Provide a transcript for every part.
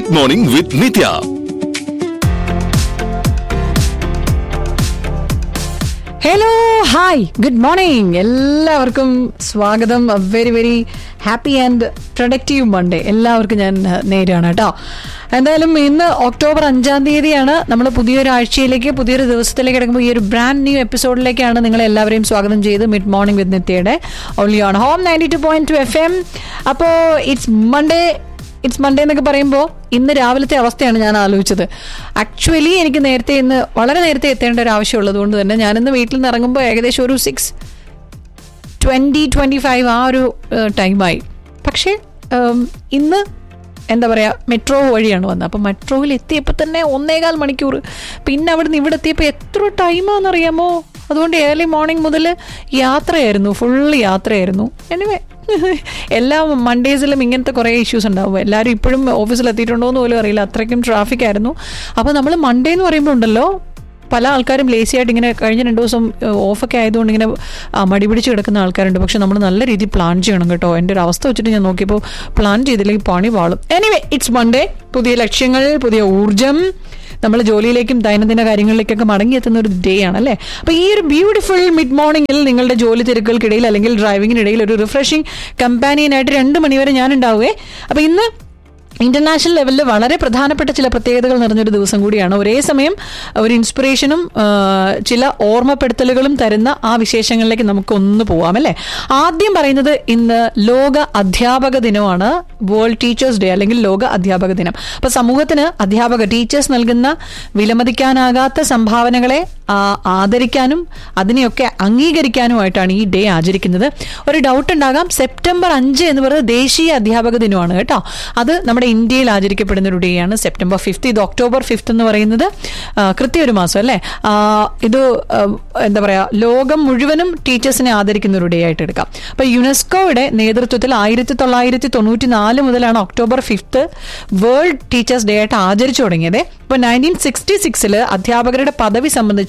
Mid morning വിത്ത് നിത്യ. Hello, hi, good morning. എല്ലാവർക്കും സ്വാഗതം. Very very happy and productive Monday എല്ലാവർക്കും ഞാൻ നേരാണ് കേട്ടോ. എന്തായാലും ഇന്ന് ഒക്ടോബർ 5-ാം തീയതിയാണ്. നമ്മൾ പുതിയൊരാഴ്ചയിലേക്ക്, പുതിയൊരു ദിവസത്തിലേക്ക് കിടക്കുമ്പോൾ ഈ ഒരു ബ്രാൻഡ് ന്യൂ എപ്പിസോഡിലേക്കാണ് നിങ്ങളെല്ലാവരെയും സ്വാഗതം ചെയ്ത് mid morning with നിത്യയുടെ only on home 92.2 FM. അപ്പോൾ ഇറ്റ്സ് മൺഡേ എന്നൊക്കെ പറയുമ്പോൾ ഇന്ന് രാവിലത്തെ അവസ്ഥയാണ് ഞാൻ ആലോചിച്ചത്. ആക്ച്വലി എനിക്ക് വളരെ നേരത്തെ എത്തേണ്ട ഒരു ആവശ്യമുള്ളത് കൊണ്ട് തന്നെ ഞാനിന്ന് വീട്ടിൽ നിന്ന് ഇറങ്ങുമ്പോൾ ഏകദേശം ഒരു 6:20-25 ആ ഒരു ടൈമായി. പക്ഷേ ഇന്ന് എന്താ പറയുക, മെട്രോ വഴിയാണ് വന്നത്. അപ്പോൾ മെട്രോയിൽ എത്തിയപ്പോൾ തന്നെ 1.25 മണിക്കൂർ. പിന്നെ അവിടെ നിന്ന് ഇവിടെ എത്തിയപ്പോൾ എത്ര ടൈമാണെന്നറിയാമോ? അതുകൊണ്ട് ഏർലി മോർണിംഗ് മുതൽ യാത്രയായിരുന്നു, ഫുള്ള് യാത്രയായിരുന്നു. എനിവേ, എല്ലാ മൺഡേസിലും ഇങ്ങനത്തെ കുറേ ഇഷ്യൂസ് ഉണ്ടാവും. എല്ലാവരും ഇപ്പോഴും ഓഫീസിൽ എത്തിയിട്ടുണ്ടോ എന്ന് പോലും അറിയില്ല, അത്രയ്ക്കും ട്രാഫിക് ആയിരുന്നു. അപ്പോൾ നമ്മൾ മൺഡേ എന്ന് പറയുമ്പോൾ ഉണ്ടല്ലോ, പല ആൾക്കാരും ലേസി ആയിട്ട് ഇങ്ങനെ കഴിഞ്ഞ 2 ദിവസം ഓഫൊക്കെ ആയതുകൊണ്ട് ഇങ്ങനെ മടി പിടിച്ച് കിടക്കുന്ന ആൾക്കാരുണ്ട്. പക്ഷെ നമ്മൾ നല്ല രീതിയിൽ പ്ലാൻ ചെയ്യണം കേട്ടോ. എൻ്റെ ഒരു അവസ്ഥ വെച്ചിട്ട് ഞാൻ നോക്കിയപ്പോൾ പ്ലാൻ ചെയ്തില്ലെങ്കിൽ പണി വാളും. Anyway, it's Monday. പുതിയ ലക്ഷ്യങ്ങൾ, പുതിയ ഊർജം, നമ്മൾ ജോലിയിലേക്കും ദൈനംദിന കാര്യങ്ങളിലേക്കൊക്കെ മടങ്ങിയെത്തുന്ന ഒരു ഡേ ആണല്ലേ. അപ്പോൾ ഈ ഒരു ബ്യൂട്ടിഫുൾ മിഡ് മോർണിംഗിൽ നിങ്ങളുടെ ജോലി തിരക്കുകൾക്കിടയിൽ അല്ലെങ്കിൽ ഡ്രൈവിങ്ങിനിടയിൽ ഒരു റിഫ്രഷിംഗ് കമ്പാനിയനായിട്ട് 2 മണിവരെ ഞാൻ ഉണ്ടാവുകയെ. അപ്പോൾ ഇന്ന് ഇന്റർനാഷണൽ ലെവലിൽ വളരെ പ്രധാനപ്പെട്ട ചില പ്രത്യേകതകൾ നിറഞ്ഞൊരു ദിവസം കൂടിയാണ്. ഒരേ സമയം ഒരു ഇൻസ്പിറേഷനും ചില ഓർമ്മപ്പെടുത്തലുകളും തരുന്ന ആ വിശേഷങ്ങളിലേക്ക് നമുക്കൊന്ന് പോവാം അല്ലേ. ആദ്യം പറയുന്നത് ഇന്ന് ലോക അധ്യാപക ദിനമാണ്. വേൾഡ് ടീച്ചേഴ്സ് ഡേ അല്ലെങ്കിൽ ലോക അധ്യാപക ദിനം. അപ്പോൾ സമൂഹത്തിന് ടീച്ചേഴ്സ് നൽകുന്ന വിലമതിക്കാനാകാത്ത സംഭാവനകളെ ആദരിക്കാനും അതിനെയൊക്കെ അംഗീകരിക്കാനുമായിട്ടാണ് ഈ ഡേ ആചരിക്കുന്നത്. ഒരു ഡൗട്ട് ഉണ്ടാകാം, സെപ്റ്റംബർ 5 എന്ന് പറയുന്നത് ദേശീയ അധ്യാപക ദിനമാണ് കേട്ടോ. അത് നമ്മുടെ ഇന്ത്യയിൽ ആചരിക്കപ്പെടുന്ന ഒരു ഡേ ആണ്. സെപ്റ്റംബർ 5. ഇത് ഒക്ടോബർ 5 എന്ന് പറയുന്നത് കൃത്യ ഒരു മാസം അല്ലേ. ഇത് എന്താ പറയുക, ലോകം മുഴുവനും ടീച്ചേഴ്സിനെ ആദരിക്കുന്ന ഒരു ഡേ ആയിട്ട് എടുക്കാം. അപ്പൊ യുനെസ്കോയുടെ നേതൃത്വത്തിൽ 1994 മുതലാണ് ഒക്ടോബർ 5 വേൾഡ് ടീച്ചേഴ്സ് ഡേ ആയിട്ട് ആചരിച്ചു തുടങ്ങിയത്. ഇപ്പോൾ 1966 അധ്യാപകരുടെ പദവി സംബന്ധിച്ച്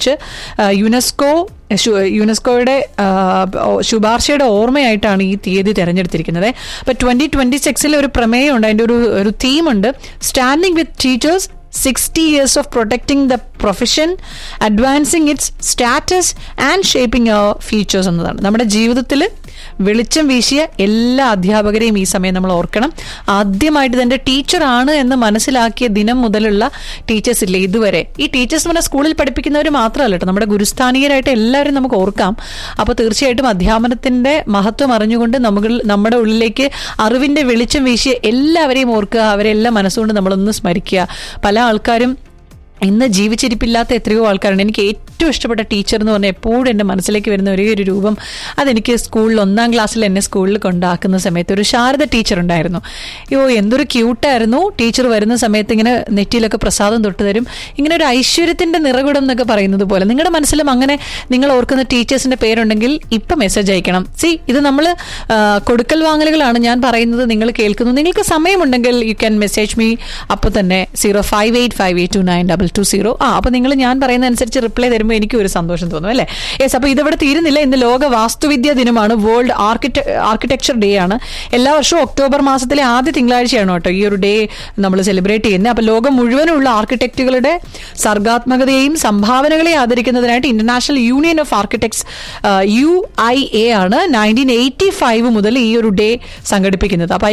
യുനെസ്കോയുടെ ശുപാർശയുടെ ഓർമ്മയായിട്ടാണ് ഈ തീയതി തെരഞ്ഞെടുത്തിരിക്കുന്നത്. അപ്പൊ 2026 ഒരു പ്രമേയമുണ്ട്, അതിൻ്റെ ഒരു തീമുണ്ട്, standing with teachers 60 years of protecting the profession, advancing its status and shaping our futures എന്നതാണ്. നമ്മുടെ ജീവിതത്തിൽ വെളിച്ചം വീശിയ എല്ലാ അധ്യാപകരെയും ഈ സമയം നമ്മൾ ഓർക്കണം. ആദ്യമായിട്ട് തന്നെ ടീച്ചറാണ് എന്ന് മനസ്സിലാക്കിയ ദിനം മുതലുള്ള ടീച്ചേഴ്സ് ഇല്ലേ ഇതുവരെ. ഈ ടീച്ചേഴ്സ് എന്ന് പറഞ്ഞാൽ സ്കൂളിൽ പഠിപ്പിക്കുന്നവർ മാത്രമല്ല കേട്ടോ, നമ്മുടെ ഗുരുസ്ഥാനീയരായിട്ട് എല്ലാവരും നമുക്ക് ഓർക്കാം. അപ്പോൾ തീർച്ചയായിട്ടും അധ്യാപനത്തിന്റെ മഹത്വം അറിഞ്ഞുകൊണ്ട് നമ്മുടെ ഉള്ളിലേക്ക് അറിവിന്റെ വെളിച്ചം വീശിയ എല്ലാവരെയും ഓർക്കുക, അവരെല്ലാം മനസ്സുകൊണ്ട് നമ്മളൊന്ന് സ്മരിക്കുക. പല ആൾക്കാരും ഇന്ന് ജീവിച്ചിരിപ്പില്ലാത്ത എത്രയോ ആൾക്കാരുണ്ട്. എനിക്ക് ഏറ്റവും ഇഷ്ടപ്പെട്ട ടീച്ചർ എന്ന് പറഞ്ഞാൽ എപ്പോഴും എൻ്റെ മനസ്സിലേക്ക് വരുന്ന ഒരേ ഒരു രൂപം, അതെനിക്ക് സ്കൂളിൽ 1ാം ക്ലാസ്സിൽ എന്നെ സ്കൂളിൽ കൊണ്ടാക്കുന്ന സമയത്ത് ഒരു ശാരദ ടീച്ചർ ഉണ്ടായിരുന്നു. എന്തൊരു ക്യൂട്ടായിരുന്നു. ടീച്ചർ വരുന്ന സമയത്ത് ഇങ്ങനെ നെറ്റിയിലൊക്കെ പ്രസാദം തൊട്ട് തരും. ഇങ്ങനെ ഒരു ഐശ്വര്യത്തിൻ്റെ നിറകുടം എന്നൊക്കെ പറയുന്നത് പോലെ നിങ്ങളുടെ മനസ്സിലും അങ്ങനെ നിങ്ങൾ ഓർക്കുന്ന ടീച്ചേഴ്സിൻ്റെ പേരുണ്ടെങ്കിൽ ഇപ്പം മെസ്സേജ് അയക്കണം. ഇത് നമ്മൾ കൊടുക്കൽ വാങ്ങലുകളാണ് ഞാൻ പറയുന്നത്, നിങ്ങൾ കേൾക്കുന്നു. നിങ്ങൾക്ക് സമയമുണ്ടെങ്കിൽ യു ക്യാൻ മെസ്സേജ് മീ അപ്പോൾ തന്നെ 0585829220. അപ്പോൾ നിങ്ങൾ ഞാൻ പറയുന്ന അനുസരിച്ച് റിപ്ലൈ തരുമ്പോൾ എനിക്ക് ഒരു സന്തോഷം തോന്നും അല്ലേ. യെസ്, അപ്പോൾ ഇതിവിടെ തീരുന്നില്ല. ഇന്ന് ലോക വാസ്തുവിദ്യാ ദിനമാണ്. വേൾഡ് ആർക്കിടെക്ചർ ഡേ ആണ്. എല്ലാ വർഷവും ഒക്ടോബർ മാസത്തിലെ ആദ്യ തിങ്കളാഴ്ചയാണ് കേട്ടോ ഈ ഒരു ഡേ നമ്മൾ സെലിബ്രേറ്റ് ചെയ്യുന്നത്. അപ്പോൾ ലോകം മുഴുവനുള്ള ആർക്കിടെക്റ്റുകളുടെ സർഗാത്മകതയെയും സംഭാവനകളെയും ആദരിക്കുന്നതിനായിട്ട് international union of architects UIA ആണ് 1985 മുതൽ ഈ ഒരു ഡേ സംഘടിപ്പിക്കുന്നത്. അപ്പോൾ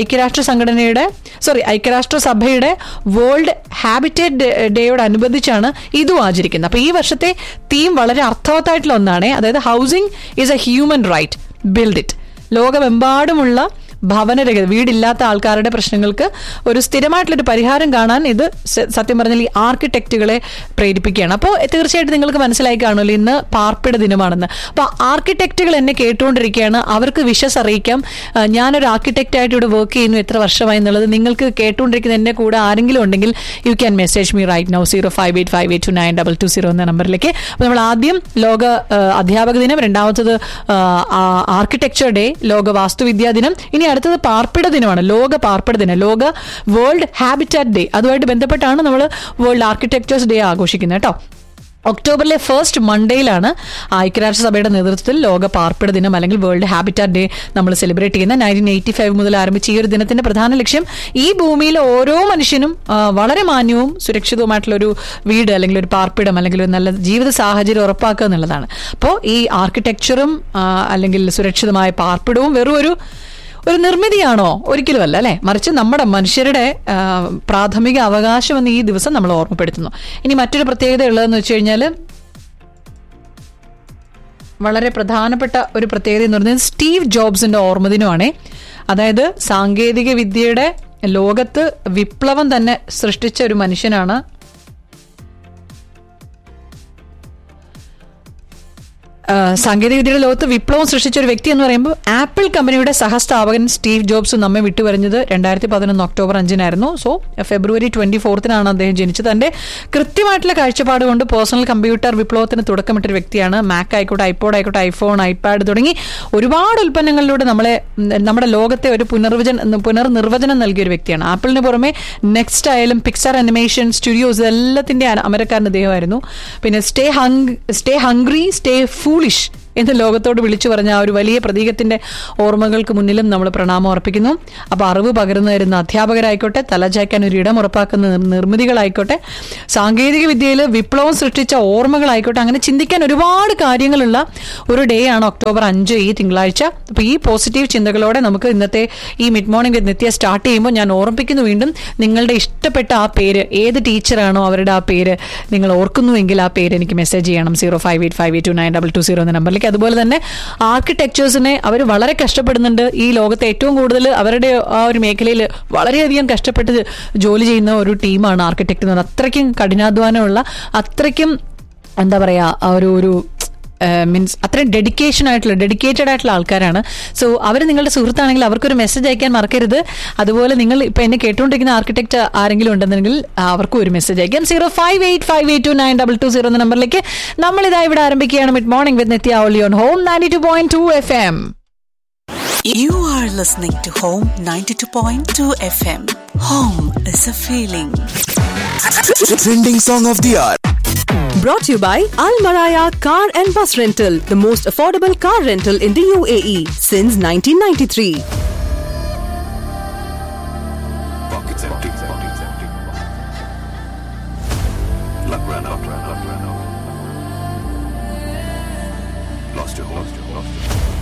ഐക്യരാഷ്ട്രസഭയുടെ വേൾഡ് ഹാബിറ്റേറ്റ് ഡേയോടനുബന്ധിച്ചാണ് ഇതും ആചരിക്കുന്നത്. അപ്പോൾ ഈ വർഷത്തെ തീം വളരെ അർത്ഥവത്തായിട്ടുള്ള ഒന്നാണ്. അതായത് housing is A human right, build it. ലോകമെമ്പാടുമുള്ള ഭവനരഹിത വീടില്ലാത്ത ആൾക്കാരുടെ പ്രശ്നങ്ങൾക്ക് ഒരു സ്ഥിരമായിട്ടുള്ളൊരു പരിഹാരം കാണാൻ ഇത് സത്യം പറഞ്ഞാൽ ഈ ആർക്കിടെക്റ്റുകളെ പ്രേരിപ്പിക്കുകയാണ്. അപ്പോൾ തീർച്ചയായിട്ടും നിങ്ങൾക്ക് മനസ്സിലായി കാണുമല്ലോ ഇന്ന് പാർപ്പിട ദിനമാണെന്ന്. അപ്പോൾ ആർക്കിടെക്റ്റുകൾ എന്നെ കേട്ടുകൊണ്ടിരിക്കുകയാണ്, അവർക്ക് വിഷസ് അറിയിക്കാം. ഞാനൊരു ആർക്കിടെക്റ്റായിട്ട് ഇവിടെ വർക്ക് ചെയ്യുന്നു, എത്ര വർഷമായി എന്നുള്ളത്. നിങ്ങൾക്ക് കേട്ടുകൊണ്ടിരിക്കുന്ന എന്നെ കൂടെ ആരെങ്കിലും ഉണ്ടെങ്കിൽ you can message me right now 0585829220 എന്ന നമ്പറിലേക്ക്. അപ്പോൾ നമ്മൾ ആദ്യം ലോക അധ്യാപക ദിനം, രണ്ടാമത്തത് ആർക്കിടെക്ചർ ഡേ, ലോക വാസ്തുവിദ്യാ ദിനം, ഇനി അടുത്തത് പാർപ്പിട ദിനമാണ്. ലോക പാർപ്പിട ദിനം, ലോക വേൾഡ് ഹാബിറ്റാറ്റ് ഡേ. അതുമായിട്ട് ബന്ധപ്പെട്ടാണ് നമ്മൾ വേൾഡ് ആർക്കിടെക്ചേഴ്സ് ഡേ ആഘോഷിക്കുന്നത് കേട്ടോ. ഒക്ടോബറിലെ ഫസ്റ്റ് മൺഡേയിലാണ് ഐക്യരാഷ്ട്രസഭയുടെ നേതൃത്വത്തിൽ ലോക പാർപ്പിട ദിനം അല്ലെങ്കിൽ വേൾഡ് ഹാബിറ്റാറ്റ് ഡേ നമ്മൾ സെലിബ്രേറ്റ് ചെയ്യുന്ന 1985 മുതൽ ആരംഭിച്ച ഈ ഒരു ദിനത്തിന്റെ പ്രധാന ലക്ഷ്യം ഈ ഭൂമിയിൽ ഓരോ മനുഷ്യനും വളരെ മാന്യവും സുരക്ഷിതവുമായിട്ടുള്ള ഒരു വീട് അല്ലെങ്കിൽ ഒരു പാർപ്പിടം അല്ലെങ്കിൽ ഒരു നല്ല ജീവിത സാഹചര്യം ഉറപ്പാക്കുക എന്നുള്ളതാണ്. അപ്പോൾ ഈ ആർക്കിടെക്ചറും അല്ലെങ്കിൽ സുരക്ഷിതമായ പാർപ്പിടവും വെറും ഒരു നിർമ്മിതിയാണോ? ഒരിക്കലുമല്ല അല്ലെ, മറിച്ച് നമ്മുടെ മനുഷ്യരുടെ പ്രാഥമിക അവകാശം എന്ന് ഈ ദിവസം നമ്മൾ ഓർമ്മപ്പെടുത്തുന്നു. ഇനി മറ്റൊരു പ്രത്യേകത ഉള്ളതെന്ന് വെച്ച് കഴിഞ്ഞാൽ, വളരെ പ്രധാനപ്പെട്ട ഒരു പ്രത്യേകത എന്ന് പറയുന്നത് സ്റ്റീവ് ജോബ്സിന്റെ ഓർമ്മദിനമാണ്. അതായത് സാങ്കേതിക വിദ്യയുടെ ലോകത്ത് വിപ്ലവം തന്നെ സൃഷ്ടിച്ച ഒരു മനുഷ്യനാണ്. സാങ്കേതികവിദ്യയുടെ ലോകത്ത് വിപ്ലവം സൃഷ്ടിച്ച ഒരു വ്യക്തി എന്ന് പറയുമ്പോൾ ആപ്പിൾ കമ്പനിയുടെ സഹസ്ഥാപകൻ സ്റ്റീവ് ജോബ്സ് നമ്മെ വിട്ടുപറഞ്ഞത് 2011 ഒക്ടോബർ 5 സോ ഫെബ്രുവരി 24 അദ്ദേഹം ജനിച്ചത്. തന്റെ കൃത്യമായിട്ടുള്ള കാഴ്ചപ്പാട് കൊണ്ട് പേഴ്സണൽ കമ്പ്യൂട്ടർ വിപ്ലവത്തിന് തുടക്കമിട്ടൊരു വ്യക്തിയാണ്. മാക് ആയിക്കോട്ടെ, ഐപോഡ് ആയിക്കോട്ടെ, ഐഫോൺ, ഐപാഡ് തുടങ്ങി ഒരുപാട് ഉൽപ്പന്നങ്ങളിലൂടെ നമ്മുടെ ലോകത്തെ ഒരു പുനർനിർവചനം നൽകിയ ഒരു വ്യക്തിയാണ്. ആപ്പിളിന് പുറമെ നെക്സ്റ്റ് ആയാലും പിക്സാർ അനിമേഷൻ സ്റ്റുഡിയോസ് എല്ലാത്തിന്റെ അമരക്കാരൻ അദ്ദേഹമായിരുന്നു. പിന്നെ സ്റ്റേ ഹംഗ്രി സ്റ്റേ ഫൂളിഷ് എന്ന് ലോകത്തോട് വിളിച്ചു പറഞ്ഞ ആ ഒരു വലിയ പ്രതീകത്തിന്റെ ഓർമ്മകൾക്ക് മുന്നിലും നമ്മൾ പ്രണാമം അർപ്പിക്കുന്നു. അപ്പോൾ അറിവ് പകർന്നു തരുന്ന അധ്യാപകരായിക്കോട്ടെ, തലചായ്ക്കാൻ ഒരു ഇടം ഉറപ്പാക്കുന്ന നിർമ്മിതികളായിക്കോട്ടെ, സാങ്കേതിക വിദ്യയിൽ വിപ്ലവം സൃഷ്ടിച്ച ഓർമ്മകളായിക്കോട്ടെ, അങ്ങനെ ചിന്തിക്കാൻ ഒരുപാട് കാര്യങ്ങളുള്ള ഒരു ഡേ ആണ് ഒക്ടോബർ 5 ഈ തിങ്കളാഴ്ച. അപ്പോൾ ഈ പോസിറ്റീവ് ചിന്തകളോടെ നമുക്ക് ഇന്നത്തെ ഈ മിഡ് മോർണിംഗ് വിത്ത് നിത്യ സ്റ്റാർട്ട് ചെയ്യുമ്പോൾ ഞാൻ ഓർമ്മിക്കുന്നു വീണ്ടും, നിങ്ങളുടെ ഇഷ്ടപ്പെട്ട ആ പേര്, ഏത് ടീച്ചറാണോ അവരുടെ ആ പേര് നിങ്ങൾ ഓർക്കുന്നുവെങ്കിൽ ആ പേര് എനിക്ക് മെസ്സേജ് ചെയ്യണം 0585829220 എന്ന നമ്പറിലേക്ക്. അതുപോലെ തന്നെ ആർക്കിടെക്ചേഴ്സിനെ അവർ വളരെ കഷ്ടപ്പെടുന്നുണ്ട്. ഈ ലോകത്തെ ഏറ്റവും കൂടുതൽ അവരുടെ ആ ഒരു മേഖലയിൽ വളരെയധികം കഷ്ടപ്പെട്ട് ജോലി ചെയ്യുന്ന ഒരു ടീമാണ് ആർക്കിടെക്ട് എന്ന് പറയുന്നത്. അത്രയ്ക്കും കഠിനാധ്വാനമുള്ള, അത്രയ്ക്കും എന്താ പറയാ, ഒരു മീൻസ് അത്രയും ഡെഡിക്കേറ്റഡ് ആയിട്ടുള്ള ആൾക്കാരാണ്. സോ അവർ നിങ്ങളുടെ സുഹൃത്താണെങ്കിൽ അവർക്കൊരു മെസ്സേജ് അയക്കാൻ മറക്കരുത്. അതുപോലെ നിങ്ങൾ ഇപ്പൊ എന്നെ കേട്ടുകൊണ്ടിരിക്കുന്ന ആർക്കിടെക്ട് ആരെങ്കിലും ഉണ്ടെന്നുണ്ടെങ്കിൽ അവർക്കും ഒരു മെസ്സേജ് അയക്കാം 0585829220 എന്ന നമ്പറിലേക്ക്. നമ്മളിതാ ഇവിടെ ആരംഭിക്കുകയാണ് mid morning with Nithya only on home 92.2 FM. You are listening to Home 92.2 FM. Home is a feeling. Trending song of the hour. Brought to you by Al Maraya Car and Bus Rental, the most affordable car rental in the UAE since 1993. Pockets empty. Luck ran out. Lost your home.